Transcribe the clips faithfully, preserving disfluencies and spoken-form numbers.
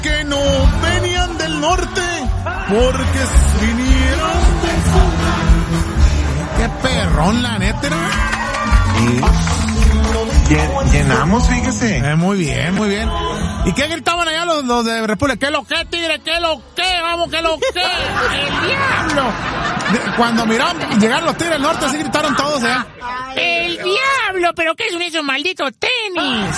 que no venían del norte, porque vinieron del sur. Qué perrón, la neta, ¿no? Sí. Llenamos, fíjese. Eh, muy bien, muy bien. ¿Y qué gritaban allá los, los de República? ¿Qué lo que, tigre? ¿Qué lo que? Vamos, ¿qué lo que? ¡El diablo! De, cuando miraron, llegaron los tigres del norte, así gritaron todos, ¿eh? ¡El diablo! ¿Pero qué son esos malditos tenis?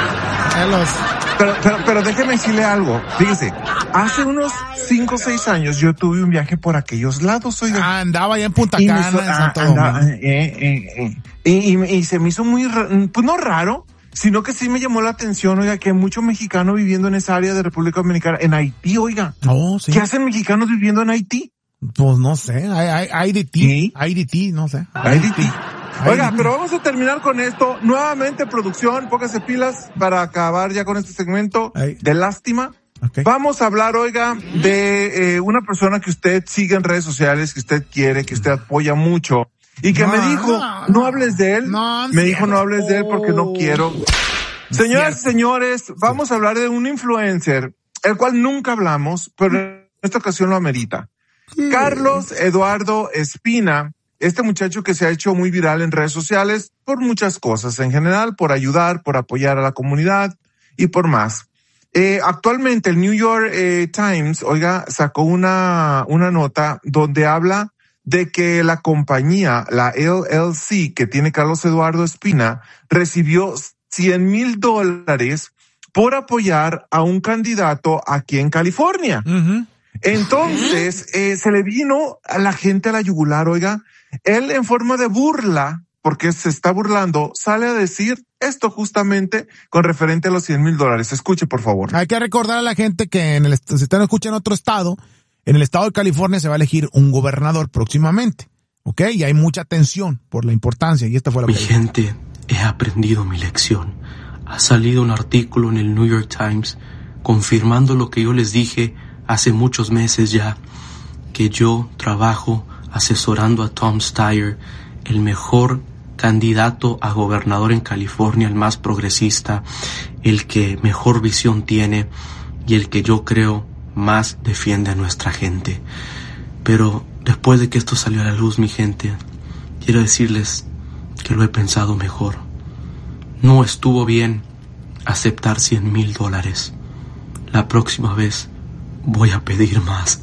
Eh, los... Pero, pero, pero déjeme decirle algo. Fíjese, hace unos cinco o seis años yo tuve un viaje por aquellos lados, oiga. Ah, andaba allá en Punta Cana, so, en Santo ah, Domingo. Andaba, eh, eh, eh, y, y, y se me hizo muy, pues no raro, sino que sí me llamó la atención, oiga, que hay mucho mexicano viviendo en esa área de República Dominicana, en Haití, oiga. Oh, sí. ¿Qué hacen mexicanos viviendo en Haití? Pues no sé, hay, hay, hay de ti, ¿Sí? hay de ti, no sé. Hay de ti. Oiga, pero vamos a terminar con esto. Nuevamente, producción, póngase pilas para acabar ya con este segmento Ay. de lástima. Okay. Vamos a hablar, oiga, de eh, una persona que usted sigue en redes sociales, que usted quiere, que usted apoya mucho, y que no, me dijo, no, no hables de él. No, me dijo, no hables de él porque no quiero. Señoras y señores, vamos sí. a hablar de un influencer, el cual nunca hablamos, pero en esta ocasión lo amerita. Sí. Carlos Eduardo Espina. Este muchacho que se ha hecho muy viral en redes sociales por muchas cosas en general, por ayudar, por apoyar a la comunidad y por más. Eh, actualmente el New York eh, Times, oiga, sacó una, una nota donde habla de que la compañía, la L L C que tiene Carlos Eduardo Espina, recibió cien mil dólares por apoyar a un candidato aquí en California. Uh-huh. Entonces, eh, se le vino a la gente a la yugular, oiga. Él en forma de burla, porque se está burlando, sale a decir esto justamente con referente a los cien mil dólares. Escuche, por favor. Hay que recordar a la gente que en el, si usted no escucha en otro estado, en el estado de California se va a elegir un gobernador próximamente, ¿ok? Y hay mucha tensión por la importancia, y esta fue la Mi gente, he aprendido mi lección. Ha salido un artículo en el New York Times confirmando lo que yo les dije hace muchos meses ya, que yo trabajo asesorando a Tom Steyer, el mejor candidato a gobernador en California, el más progresista, el que mejor visión tiene y el que yo creo más defiende a nuestra gente. Pero después de que esto salió a la luz, mi gente, quiero decirles que lo he pensado mejor. No estuvo bien aceptar cien mil dólares. La próxima vez voy a pedir más.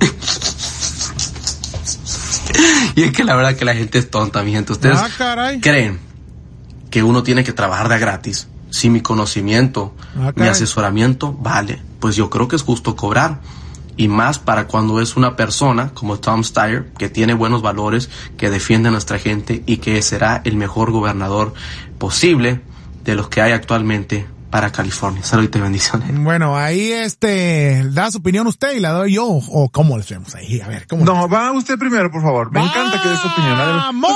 Y es que la verdad que la gente es tonta, mi gente. Ustedes ah, creen que uno tiene que trabajar de gratis. Si mi conocimiento, ah, mi asesoramiento vale, pues yo creo que es justo cobrar. Y más para cuando es una persona como Tom Steyer, que tiene buenos valores, que defiende a nuestra gente y que será el mejor gobernador posible de los que hay actualmente para California. Salud y bendiciones. Bueno, ahí este, da su opinión usted y la doy yo, o cómo le hacemos ahí, a ver, ¿cómo? No, va usted primero, por favor. Me encanta que dé su opinión. ¡Vamos!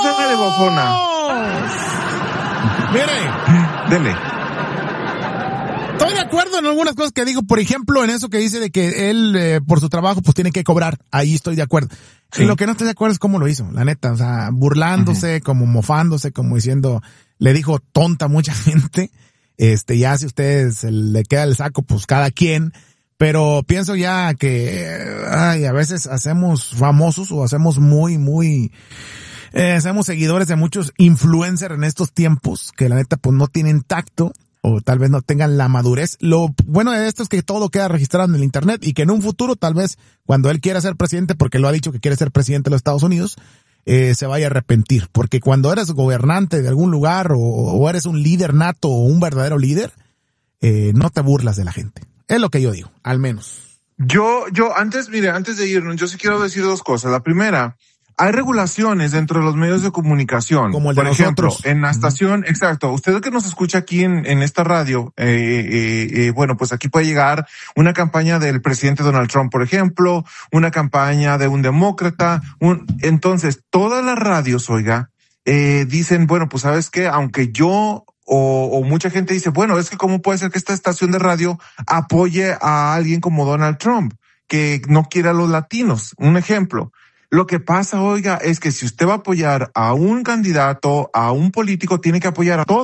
Mire. Dele. Estoy de acuerdo en algunas cosas que dijo, por ejemplo, en eso que dice de que él, eh, por su trabajo, pues tiene que cobrar. Ahí estoy de acuerdo. Sí. Y lo que no estoy de acuerdo es cómo lo hizo, la neta, o sea, burlándose, uh-huh. como mofándose, como diciendo, le dijo tonta a mucha gente. Este, ya si ustedes le queda el saco, pues cada quien, pero pienso ya que, ay, a veces hacemos famosos o hacemos muy, muy, eh, hacemos seguidores de muchos influencers en estos tiempos, que la neta pues no tienen tacto, o tal vez no tengan la madurez. Lo bueno de esto es que todo queda registrado en el internet y que en un futuro, tal vez, cuando él quiera ser presidente, porque lo ha dicho que quiere ser presidente de los Estados Unidos, Eh, se vaya a arrepentir, porque cuando eres gobernante de algún lugar o, o eres un líder nato o un verdadero líder, eh, no te burlas de la gente. Es lo que yo digo, al menos. Yo, yo, antes, mire, antes de irnos, yo sí quiero decir dos cosas. La primera, hay regulaciones dentro de los medios de comunicación. Como el de Por nosotros. ejemplo, en la estación, uh-huh. exacto. Usted que nos escucha aquí en, en esta radio, eh, eh, eh, bueno, pues aquí puede llegar una campaña del presidente Donald Trump, por ejemplo, una campaña de un demócrata. Un, entonces, todas las radios, oiga, eh, dicen, bueno, pues sabes qué, aunque yo o, o mucha gente dice, bueno, es que cómo puede ser que esta estación de radio apoye a alguien como Donald Trump, que no quiere a los latinos. Un ejemplo. Lo que pasa, oiga, es que si usted va a apoyar a un candidato, a un político, tiene que apoyar a todos.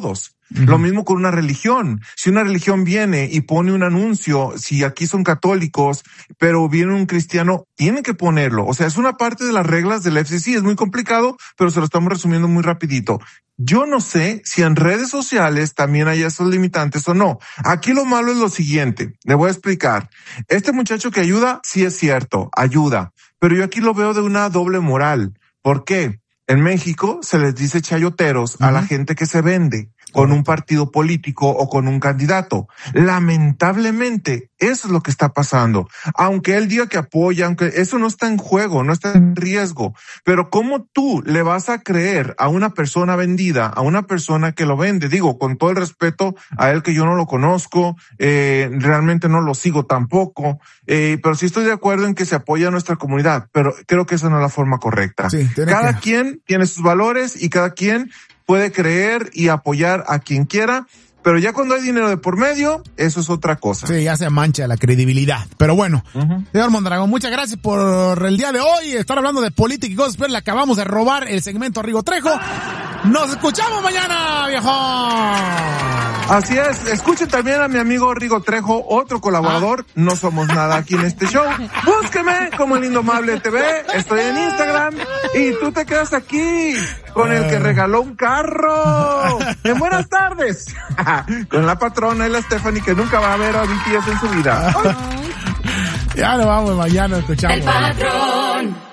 Uh-huh. Lo mismo con una religión. Si una religión viene y pone un anuncio, si aquí son católicos, pero viene un cristiano, tienen que ponerlo. O sea, es una parte de las reglas del F C C. Es muy complicado, pero se lo estamos resumiendo muy rapidito. Yo no sé si en redes sociales también hay esos limitantes o no. Aquí lo malo es lo siguiente. Le voy a explicar. Este muchacho que ayuda, sí es cierto, ayuda. Pero yo aquí lo veo de una doble moral. ¿Por qué? En México se les dice chayoteros uh-huh. a la gente que se vende con un partido político o con un candidato. Lamentablemente, eso es lo que está pasando. Aunque él diga que apoya, aunque eso no está en juego, no está en riesgo. Pero ¿cómo tú le vas a creer a una persona vendida, a una persona que lo vende? Digo, con todo el respeto a él, que yo no lo conozco, eh, realmente no lo sigo tampoco, eh, pero sí estoy de acuerdo en que se apoya a nuestra comunidad, pero creo que esa no es la forma correcta. Sí, cada que... quien tiene sus valores y cada quien puede creer y apoyar a quien quiera, pero ya cuando hay dinero de por medio, eso es otra cosa. Sí, ya se mancha la credibilidad. Pero bueno, uh-huh. señor Mondragón, muchas gracias por el día de hoy. Estar hablando de política y cosas, pero le acabamos de robar el segmento a Rigo Trejo. Nos escuchamos mañana, viejo. Así es, escuchen también a mi amigo Rigo Trejo, otro colaborador. Ah. No somos nada aquí en este show. Búsqueme como el Indomable T V. Estoy en Instagram y tú te quedas aquí con el que regaló un carro. En buenas tardes. Con la patrona y la Stephanie, que nunca va a ver a B T S en su vida. Ya nos vamos, mañana escuchamos. El patrón.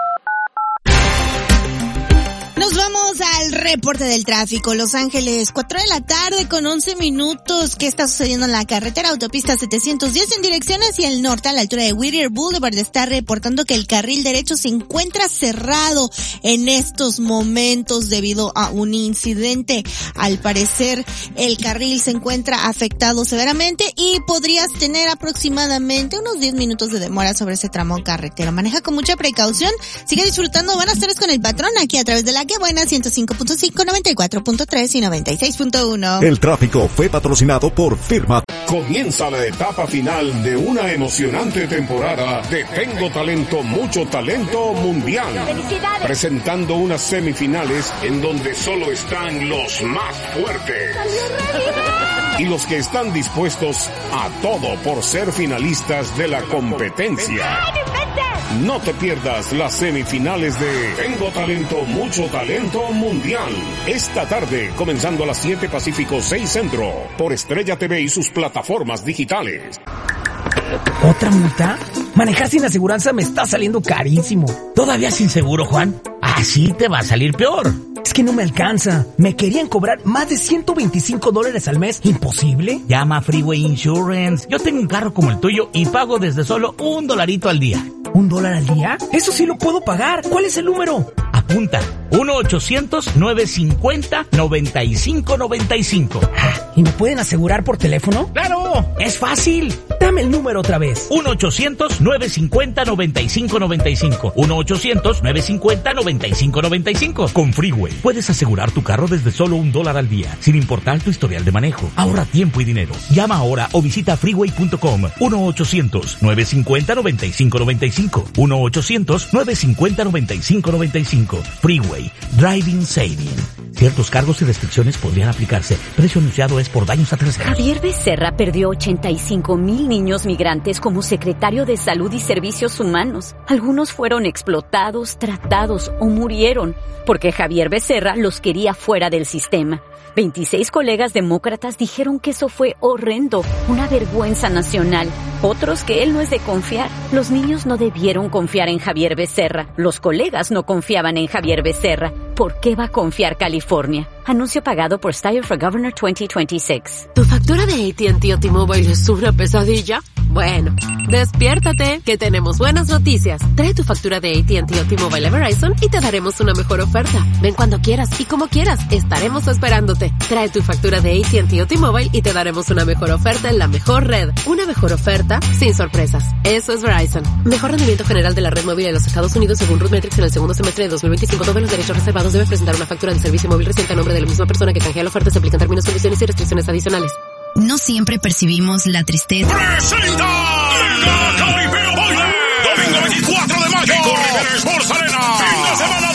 Nos vamos al reporte del tráfico. Los Ángeles, cuatro de la tarde con once minutos. ¿Qué está sucediendo en la carretera? Autopista setecientos diez en dirección hacia el norte, a la altura de Whittier Boulevard. Está reportando que el carril derecho se encuentra cerrado en estos momentos debido a un incidente. Al parecer, el carril se encuentra afectado severamente y podrías tener aproximadamente unos diez minutos de demora sobre ese tramo carretero. Maneja con mucha precaución. Sigue disfrutando buenas tardes con el patrón aquí a través de la Que Buena ciento cinco punto cinco, noventa y cuatro punto tres y noventa y seis punto uno. El tráfico fue patrocinado por Firma. Comienza la etapa final de una emocionante temporada de Tengo Talento, Mucho Talento Mundial. ¡Felicidades! Presentando unas semifinales en donde solo están los más fuertes. Y los que están dispuestos a todo por ser finalistas de la competencia. No te pierdas las semifinales de Tengo Talento, Mucho Talento Mundial. Esta tarde, comenzando a las siete Pacífico, seis Centro, por Estrella T V y sus plataformas digitales. ¿Otra multa? Manejar sin aseguranza me está saliendo carísimo. ¿Todavía sin seguro, Juan? Así te va a salir peor. Es que no me alcanza. Me querían cobrar más de ciento veinticinco dólares al mes. ¿Imposible? Llama a Freeway Insurance. Yo tengo un carro como el tuyo y pago desde solo un dolarito al día. ¿Un dólar al día? Eso sí lo puedo pagar. ¿Cuál es el número? Apunta. uno ochocientos, nueve cincuenta, noventa y cinco noventa y cinco. ¿Y me pueden asegurar por teléfono? ¡Claro! ¡Es fácil! Dame el número otra vez. uno ochocientos, nueve cincuenta, noventa y cinco noventa y cinco. uno ochocientos, nueve cincuenta, noventa y cinco noventa y cinco. Con Freeway puedes asegurar tu carro desde solo un dólar al día, sin importar tu historial de manejo. Ahorra tiempo y dinero. Llama ahora o visita freeway punto com. uno ochocientos, nueve cincuenta, noventa y cinco noventa y cinco. uno ochocientos, nueve cincuenta, noventa y cinco noventa y cinco. Freeway. Driving Saving. Ciertos cargos y restricciones podrían aplicarse. Precio anunciado es por daños a terceros. Javier Becerra perdió ochenta y cinco mil niños migrantes como secretario de Salud y Servicios Humanos. Algunos fueron explotados, tratados o murieron porque Javier Becerra los quería fuera del sistema. veintiséis colegas demócratas dijeron que eso fue horrendo, una vergüenza nacional. Otros que él no es de confiar. Los niños no debieron confiar en Javier Becerra. Los colegas no confiaban en Javier Becerra. ¿Por qué va a confiar California? Anuncio pagado por Style for Governor veinte veintiséis. ¿Tu factura de A T and T o T-Mobile es una pesadilla? Bueno, despiértate, que tenemos buenas noticias. Trae tu factura de A T and T o T-Mobile a Verizon y te daremos una mejor oferta. Ven cuando quieras y como quieras, estaremos esperándote. Trae tu factura de A T and T o T-Mobile y te daremos una mejor oferta en la mejor red. Una mejor oferta sin sorpresas. Eso es Verizon. Mejor rendimiento general de la red móvil de los Estados Unidos según RootMetrics en el segundo semestre de dos mil veinticinco. Todos los derechos reservados debe presentar una factura de servicio móvil reciente a nombre de la misma persona que canjea la oferta. Se aplican términos, condiciones y restricciones adicionales. No siempre percibimos la tristeza. ¡Presenta! ¡El Caribeo Baile! Domingo veinticuatro de mayo. Corre Sports